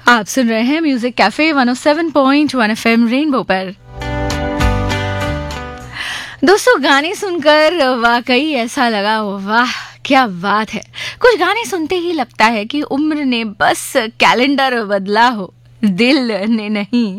आप सुन रहे हैं म्यूजिक कैफे 107.1 एफएम रेनबो पर। दोस्तों, गाने सुनकर वाकई ऐसा लगा, वाह क्या बात है। कुछ गाने सुनते ही लगता है कि उम्र ने बस कैलेंडर बदला हो, दिल ने नहीं।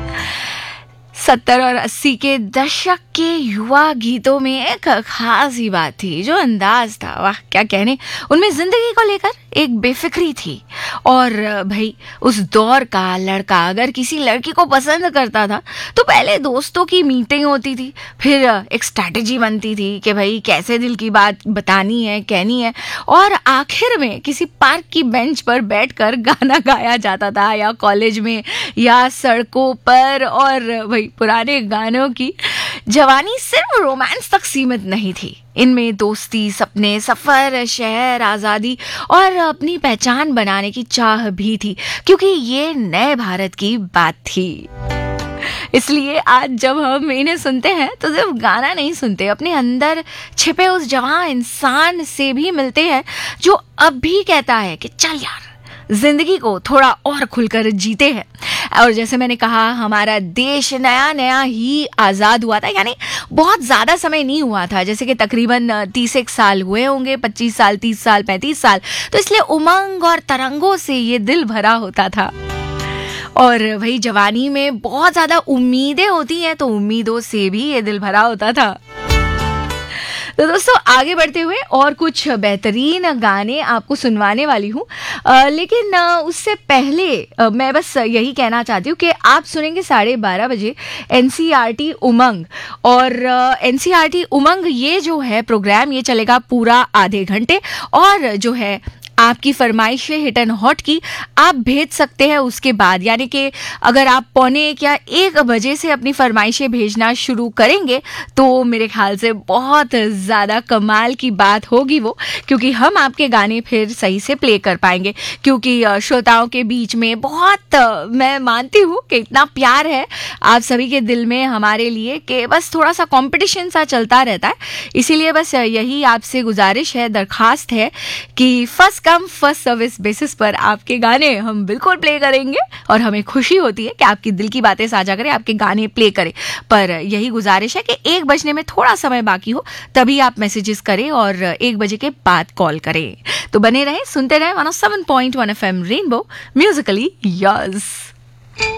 70 और 80 के दशक के युवा गीतों में एक खास ही बात थी, जो अंदाज था, वाह क्या कहने। उनमें जिंदगी को लेकर एक बेफिक्री थी। और भाई, उस दौर का लड़का अगर किसी लड़की को पसंद करता था तो पहले दोस्तों की मीटिंग होती थी, फिर एक स्ट्रैटेजी बनती थी कि भाई कैसे दिल की बात बतानी है, कहनी है, और आखिर में किसी पार्क की बेंच पर बैठकर गाना गाया जाता था, या कॉलेज में या सड़कों पर। और भाई, पुराने गानों की जवानी सिर्फ रोमांस तक सीमित नहीं थी। इनमें दोस्ती, सपने, सफर, शहर, आजादी और अपनी पहचान बनाने की चाह भी थी, क्योंकि ये नए भारत की बात थी। इसलिए आज जब हम इन्हें सुनते हैं तो सिर्फ गाना नहीं सुनते, अपने अंदर छिपे उस जवान इंसान से भी मिलते हैं जो अब भी कहता है कि चल यार, जिंदगी को थोड़ा और खुलकर जीते हैं। और जैसे मैंने कहा, हमारा देश नया नया ही आज़ाद हुआ था, यानी बहुत ज़्यादा समय नहीं हुआ था, जैसे कि तकरीबन 30 साल हुए होंगे, 25 साल, 30 साल, 35 साल। तो इसलिए उमंग और तरंगों से ये दिल भरा होता था। और वही, जवानी में बहुत ज़्यादा उम्मीदें होती हैं, तो उम्मीदों से भी ये दिल भरा होता था। तो दोस्तों, आगे बढ़ते हुए और कुछ बेहतरीन गाने आपको सुनवाने वाली हूँ, लेकिन उससे पहले मैं बस यही कहना चाहती हूँ कि आप सुनेंगे 12:30 बजे एनसीईआरटी उमंग। और एनसीईआरटी उमंग ये जो है प्रोग्राम, ये चलेगा पूरा आधे घंटे। और जो है आपकी फरमाइशें हिट एंड हॉट की आप भेज सकते हैं उसके बाद, यानी कि अगर आप 12:45 या 1 बजे से अपनी फरमाइशें भेजना शुरू करेंगे तो मेरे ख्याल से बहुत ज़्यादा कमाल की बात होगी वो, क्योंकि हम आपके गाने फिर सही से प्ले कर पाएंगे। क्योंकि श्रोताओं के बीच में बहुत, मैं मानती हूँ कि इतना प्यार है आप सभी के दिल में हमारे लिए कि बस थोड़ा सा कॉम्पिटिशन सा चलता रहता है। इसीलिए बस यही आपसे गुजारिश है, दरखास्त है कि first come first service basis पर आपके गाने हम बिल्कुल प्ले करेंगे। और हमें खुशी होती है कि आपकी दिल की बातें साझा करें, आपके गाने प्ले करें। पर यही गुजारिश है कि 1 बजने में थोड़ा समय बाकी हो तभी आप मैसेजेस करें और 1 बजे के बाद कॉल करें। तो बने रहें, सुनते रहें 107.1 एफएम रेनबो, म्यूजिकली योर्स।